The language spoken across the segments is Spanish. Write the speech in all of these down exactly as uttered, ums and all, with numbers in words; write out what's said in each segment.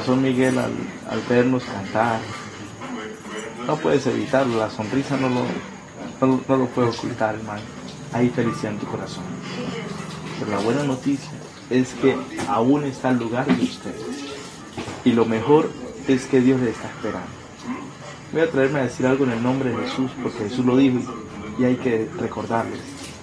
Pastor Miguel al, al vernos cantar, no puedes evitarlo, la sonrisa no lo, no, no lo puede ocultar, hermano. Hay felicidad en tu corazón. Pero la buena noticia es que aún está el lugar de ustedes. Y lo mejor es que Dios les está esperando. Voy a atreverme a decir algo en el nombre de Jesús, porque Jesús lo dijo y hay que recordarles.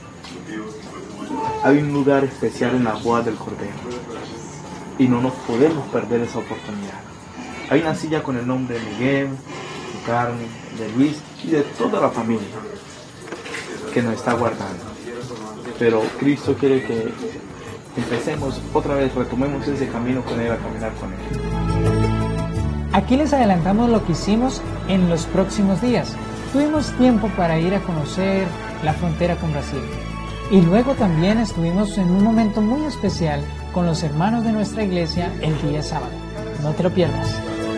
Hay un lugar especial en la boda del Cordero y no nos podemos perder esa oportunidad. Hay una silla con el nombre de Miguel, de Carmen, de Luis y de toda la familia que nos está guardando. Pero Cristo quiere que empecemos otra vez, retomemos ese camino con Él, a caminar con Él. Aquí les adelantamos lo que hicimos en los próximos días. Tuvimos tiempo para ir a conocer la frontera con Brasil. Y luego también estuvimos en un momento muy especial con los hermanos de nuestra iglesia el día sábado. No te lo pierdas.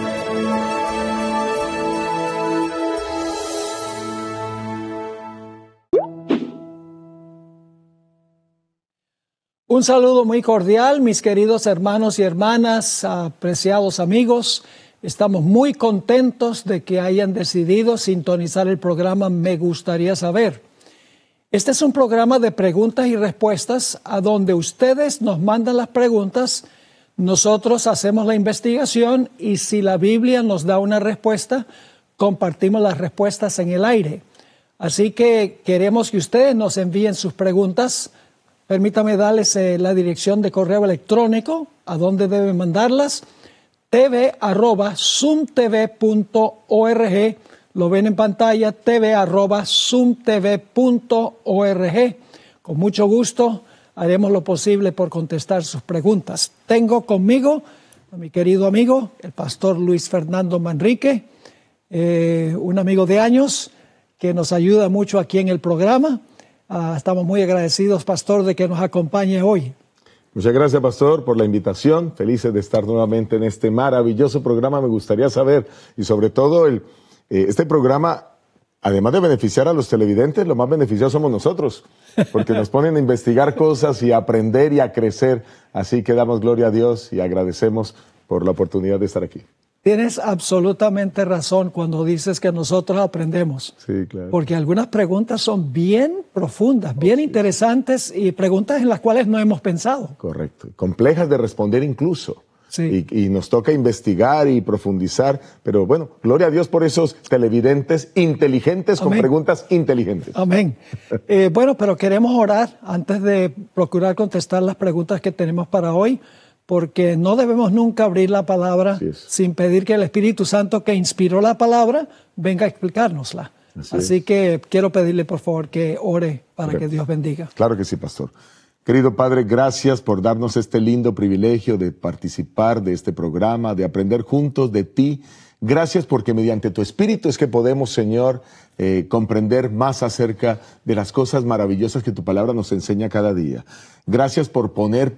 Un saludo muy cordial, mis queridos hermanos y hermanas, apreciados amigos. Estamos muy contentos de que hayan decidido sintonizar el programa Me Gustaría Saber. Este es un programa de preguntas y respuestas a donde ustedes nos mandan las preguntas, nosotros hacemos la investigación y si la Biblia nos da una respuesta, compartimos las respuestas en el aire. Así que queremos que ustedes nos envíen sus preguntas. Permítame darles eh, la dirección de correo electrónico, a donde deben mandarlas, tv arroba zoomtv punto org. Lo ven en pantalla, tv arroba zoomtv punto org. Con mucho gusto haremos lo posible por contestar sus preguntas. Tengo conmigo a mi querido amigo, el pastor Luis Fernando Manrique, eh, un amigo de años que nos ayuda mucho aquí en el programa. Uh, estamos muy agradecidos, pastor, de que nos acompañe hoy. Muchas gracias, pastor, por la invitación. Felices de estar nuevamente en este maravilloso programa. Me gustaría saber, y sobre todo, el, eh, este programa, además de beneficiar a los televidentes, lo más beneficiosos somos nosotros, porque nos ponen a investigar cosas y a aprender y a crecer. Así que damos gloria a Dios y agradecemos por la oportunidad de estar aquí. Tienes absolutamente razón cuando dices que nosotros aprendemos. Sí, claro. Porque algunas preguntas son bien profundas, bien oh, sí. interesantes y preguntas en las cuales no hemos pensado. Correcto. Complejas de responder incluso. Sí. Y, y nos toca investigar y profundizar. Pero bueno, gloria a Dios por esos televidentes inteligentes Amén. Con preguntas inteligentes. Amén. eh, bueno, pero queremos orar antes de procurar contestar las preguntas que tenemos para hoy, porque no debemos nunca abrir la palabra sin pedir que el Espíritu Santo que inspiró la palabra venga a explicárnosla. Así, Así que quiero pedirle, por favor, que ore para Gracias. Que Dios bendiga. Claro que sí, pastor. Querido Padre, gracias por darnos este lindo privilegio de participar de este programa, de aprender juntos de ti. Gracias porque mediante tu Espíritu es que podemos, Señor, eh, comprender más acerca de las cosas maravillosas que tu palabra nos enseña cada día. Gracias por poner